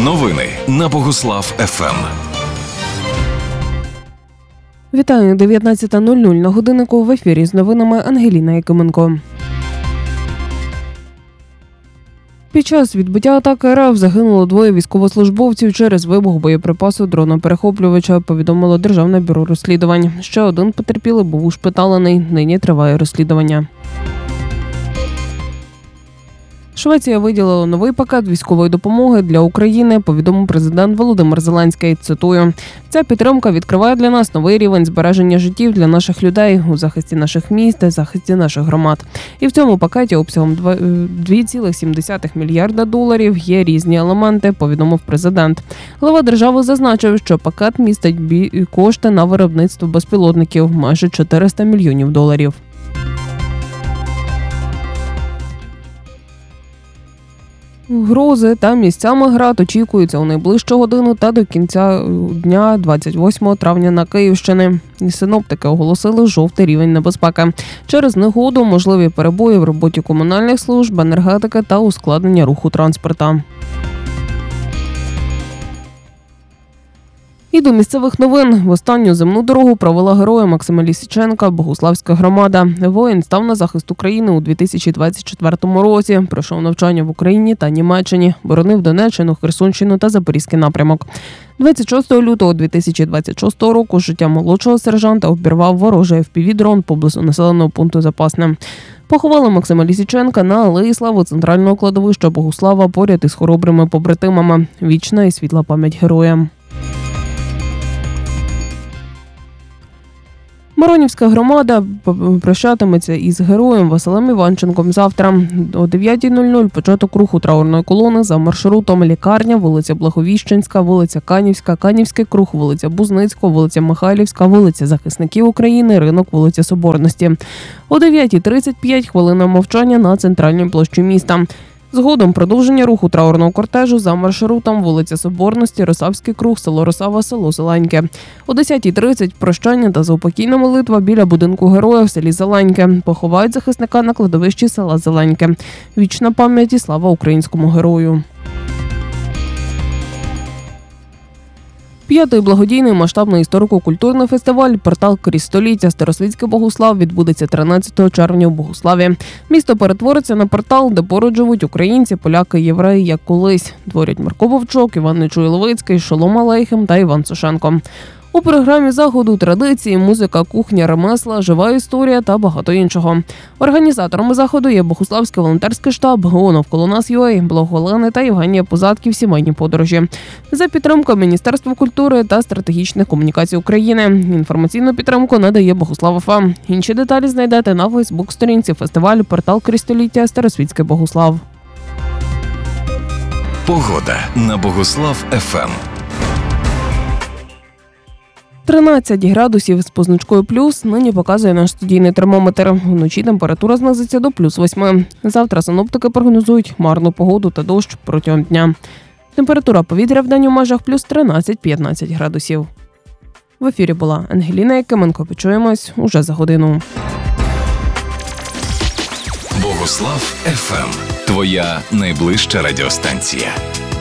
Новини на Богуслав ФМ. Вітаю, 19:00 на годиннику, в ефірі з новинами Ангеліна Якименко. Під час відбиття атаки РФ загинуло 2 військовослужбовців через вибух боєприпасу дрона-перехоплювача, повідомило Державне бюро розслідувань. Ще один потерпілий був ушпиталений, нині триває розслідування. Швеція виділила новий пакет військової допомоги для України, повідомив президент Володимир Зеленський. Цитую: «Ця підтримка відкриває для нас новий рівень збереження життів для наших людей у захисті наших міст та захисті наших громад. І в цьому пакеті обсягом $2,7 мільярда є різні елементи», повідомив президент. Глава держави зазначив, що пакет містить кошти на виробництво безпілотників – майже $400 мільйонів. Грози та місцями град очікуються у найближчу годину та до кінця дня 28 травня на Київщині. Синоптики оголосили жовтий рівень небезпеки. Через негоду можливі перебої в роботі комунальних служб, енергетики та ускладнення руху транспорту. І до місцевих новин. В останню земну дорогу провела героя Максима Лісіченка Богуславська громада. Воїн став на захист України у 2024 році, пройшов навчання в Україні та Німеччині, боронив Донеччину, Херсонщину та Запорізький напрямок. 26 лютого 2026 року життя молодшого сержанта обірвав ворожий FPV-дрон поблизу населеного пункту Запасне. Поховали Максима Лісіченка на Алеї Слави центрального кладовища Богуслава поряд із хоробрими побратимами. Вічна і світла пам'ять героям. Миронівська громада прощатиметься із героєм Василем Іванченком завтра. О 9:00 початок руху траурної колони за маршрутом лікарня, вулиця Благовіщенська, вулиця Канівська, Канівський круг, вулиця Бузницького, вулиця Михайлівська, вулиця Захисників України, ринок, вулиця Соборності. О 9:35 хвилина мовчання на центральній площі міста. Згодом продовження руху траурного кортежу за маршрутом вулиця Соборності, Росавський круг, село Росава, село Зеленьке. О 10:30 прощання та заупокійна молитва біля будинку героя в селі Зеленьке. Поховають захисника на кладовищі села Зеленьке. Вічна пам'ять і слава українському герою. 5-й благодійний масштабний історико-культурний фестиваль «Портал крізь століття. Старосвітський Богуслав» відбудеться 13 червня в Богуславі. Місто перетвориться на портал, де поруч живуть українці, поляки, євреї, як колись. Творять Марко Вовчок, Іван Нечуй-Левицький, Шолом Алейхем та Іван Сушенко. У програмі заходу традиції, музика, кухня, ремесла, жива історія та багато іншого. Організаторами заходу є Богуславський волонтерський штаб, ГО «Навколо нас.ua», Блог Олени та Євгенія Позадків «Сімейні подорожі». За підтримку Міністерства культури та стратегічних комунікацій України. Інформаційну підтримку надає Богуслав ФМ. Інші деталі знайдете на Фейсбук-сторінці фестивалю «Портал крізь століття. Старосвітський Богуслав». Погода на Богуслав ФМ. 13 градусів з позначкою плюс нині показує наш студійний термометр. Вночі температура знизиться до +8. Завтра синоптики прогнозують хмарну погоду та дощ протягом дня. Температура повітря в день у межах плюс 13-15 градусів. В ефірі була Ангеліна Якименко. Почуємось уже за годину. Богуслав ФМ. Твоя найближча радіостанція.